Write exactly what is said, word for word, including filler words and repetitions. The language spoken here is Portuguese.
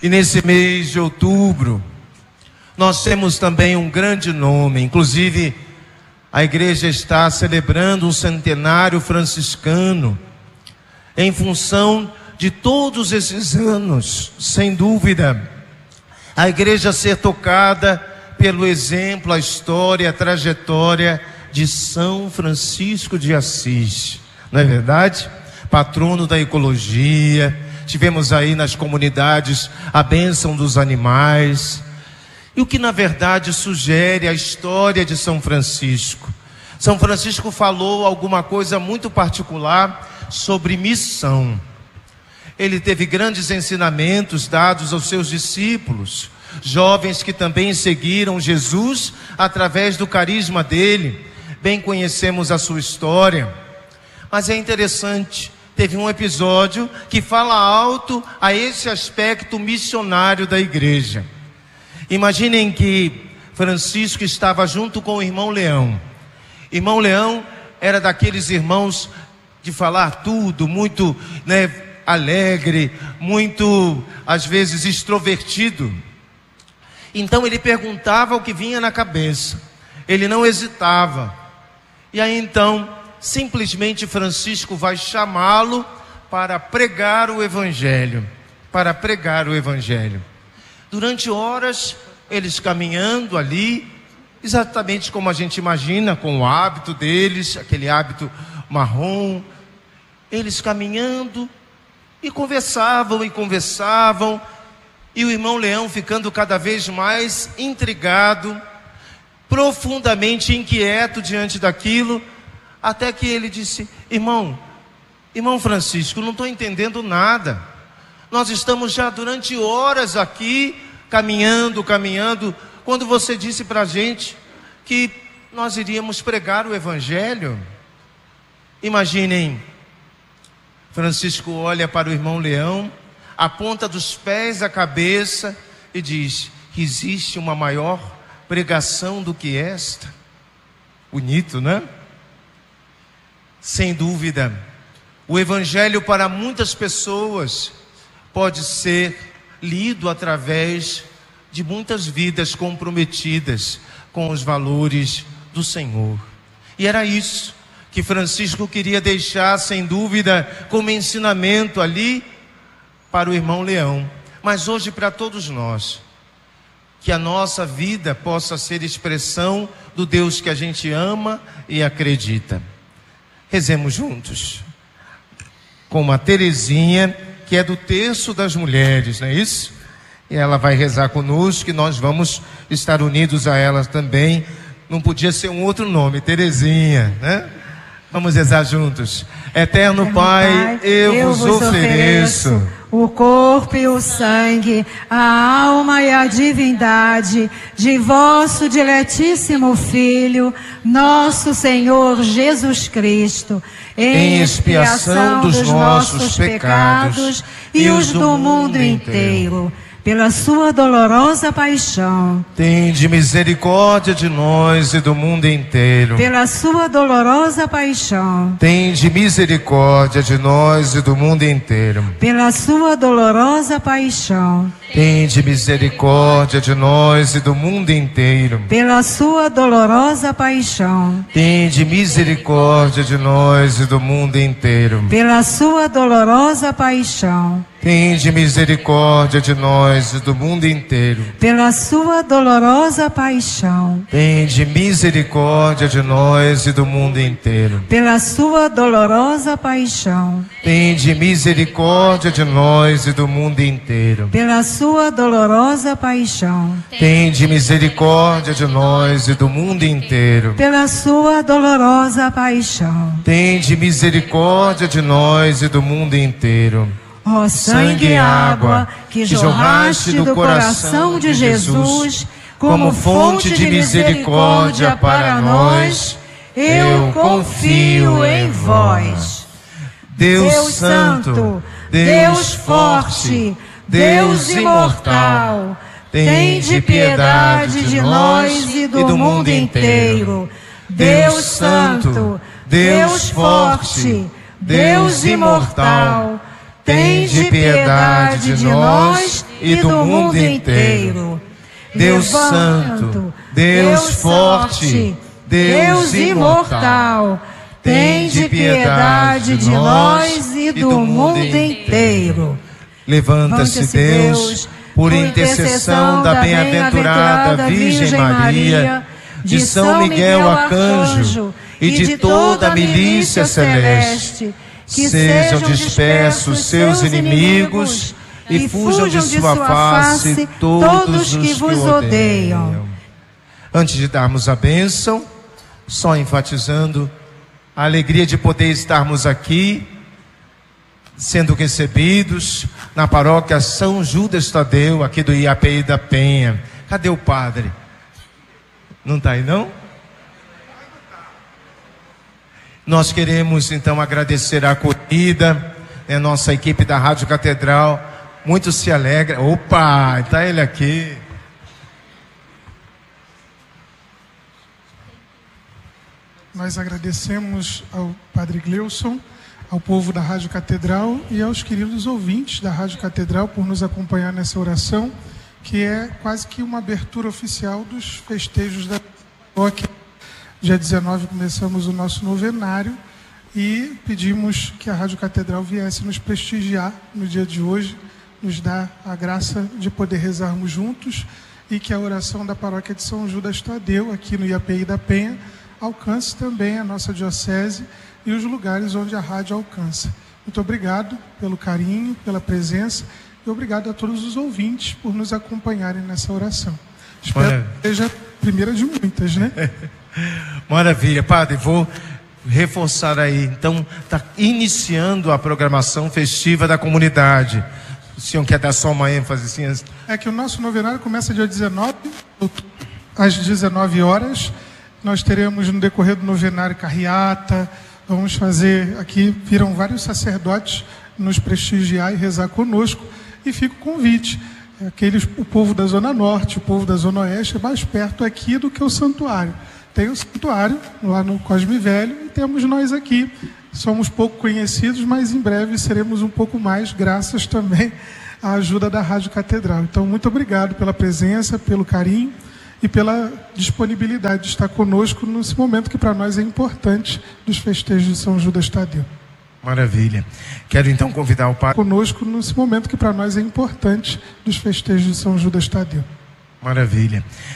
E nesse mês de outubro, nós temos também um grande nome. Inclusive, a igreja está celebrando um centenário franciscano, em função de todos esses anos, sem dúvida, a igreja ser tocada pelo exemplo, a história, a trajetória de São Francisco de Assis, não é verdade? Patrono da ecologia. Tivemos aí nas comunidades a bênção dos animais. E o que na verdade sugere a história de São Francisco? São Francisco falou alguma coisa muito particular sobre missão. Ele teve grandes ensinamentos dados aos seus discípulos, jovens que também seguiram Jesus através do carisma dele. Bem conhecemos a sua história, mas é interessante, teve um episódio que fala alto a esse aspecto missionário da igreja. Imaginem que Francisco estava junto com o irmão Leão. Irmão Leão era daqueles irmãos de falar tudo, muito, né, alegre, muito, às vezes, extrovertido. Então ele perguntava o que vinha na cabeça, ele não hesitava. E aí então, simplesmente Francisco vai chamá-lo para pregar o Evangelho, para pregar o Evangelho. Durante horas, eles caminhando ali, exatamente como a gente imagina, com o hábito deles, aquele hábito marrom, eles caminhando e conversavam e conversavam, e o irmão Leão ficando cada vez mais intrigado, profundamente inquieto diante daquilo, até que ele disse: irmão, irmão Francisco, não estou entendendo nada. Nós estamos já durante horas aqui, caminhando, caminhando, quando você disse para a gente que nós iríamos pregar o Evangelho. Imaginem, Francisco olha para o irmão Leão, aponta dos pés à cabeça e diz que existe uma maior pregação do que esta. Bonito, né? Sem dúvida, o Evangelho para muitas pessoas pode ser lido através de muitas vidas comprometidas com os valores do Senhor. E era isso que Francisco queria deixar, sem dúvida, como ensinamento ali para o irmão Leão, mas hoje para todos nós. Que a nossa vida possa ser expressão do Deus que a gente ama e acredita. Rezemos juntos com a Terezinha, que é do Terço das Mulheres, não é isso? E ela vai rezar conosco, e nós vamos estar unidos a ela também. Não podia ser um outro nome, Terezinha, né? Vamos rezar juntos. Eterno, Eterno Pai, Pai, eu, eu vos ofereço, ofereço o corpo e o sangue, a alma e a divindade de vosso diletíssimo Filho, nosso Senhor Jesus Cristo, em expiação dos nossos pecados e os do mundo inteiro. Pela sua dolorosa paixão, tende misericórdia de nós e do mundo inteiro. Pela sua dolorosa paixão, tende misericórdia de nós e do mundo inteiro. Pela sua dolorosa paixão, tende misericórdia de nós e do mundo inteiro. Pela sua dolorosa paixão, tende misericórdia de nós e do mundo inteiro. Pela sua dolorosa paixão, tende misericórdia de nós e do mundo inteiro. Pela sua dolorosa paixão, tende misericórdia de nós e do mundo inteiro. Pela sua dolorosa paixão, tende misericórdia de nós e do mundo inteiro. Pela sua dolorosa paixão, tende misericórdia de nós e do mundo inteiro. Pela sua dolorosa paixão, tende misericórdia de nós e do mundo inteiro. Ó sangue e água que jorraste do coração de Jesus como fonte de misericórdia para nós, eu confio em vós. Deus Santo, Deus forte, Deus imortal, tende piedade de nós e do mundo inteiro. Deus Santo, Deus forte, Deus imortal, tende piedade de nós e do mundo inteiro. Deus santo, Deus forte, Deus imortal, tende piedade de nós e do mundo inteiro. Levanta-se, Deus, por intercessão da bem-aventurada Virgem Maria, de São Miguel Arcanjo e de toda a milícia celeste, que sejam dispersos seus inimigos e fujam de sua face todos os que vos odeiam. Antes de darmos a bênção, só enfatizando a alegria de poder estarmos aqui, sendo recebidos na paróquia São Judas Tadeu, aqui do I A P I da Penha. Cadê o padre? Não está aí, não? Nós queremos, então, agradecer a acolhida, né, nossa equipe da Rádio Catedral. Muito se alegra. Opa, está ele aqui. Nós agradecemos ao Padre Gleuson, ao povo da Rádio Catedral e aos queridos ouvintes da Rádio Catedral por nos acompanhar nessa oração, que é quase que uma abertura oficial dos festejos da paróquia. Dia dezenove começamos o nosso novenário e pedimos que a Rádio Catedral viesse nos prestigiar no dia de hoje, nos dar a graça de poder rezarmos juntos e que a oração da paróquia de São Judas Tadeu, aqui no I A P I da Penha, alcance também a nossa diocese e os lugares onde a rádio alcança. Muito obrigado pelo carinho, pela presença e obrigado a todos os ouvintes por nos acompanharem nessa oração. Espero Maravilha. que seja a primeira de muitas, né? Maravilha, padre, vou reforçar aí. Então, está iniciando a programação festiva da comunidade. O senhor quer dar só uma ênfase assim? É que o nosso novenário começa dia dezenove, às dezenove horas. Nós teremos no decorrer do novenário carreata. Vamos fazer aqui, viram vários sacerdotes nos prestigiar e rezar conosco. E fica o convite. Aqueles, o povo da Zona Norte, o povo da Zona Oeste é mais perto aqui do que o santuário. Tem o santuário lá no Cosme Velho e temos nós aqui. Somos pouco conhecidos, mas em breve seremos um pouco mais, graças também à ajuda da Rádio Catedral. Então, muito obrigado pela presença, pelo carinho e pela disponibilidade de estar conosco nesse momento que para nós é importante dos festejos de São Judas Tadeu. Maravilha. Quero então convidar o padre conosco nesse momento que para nós é importante dos festejos de São Judas Tadeu. Maravilha.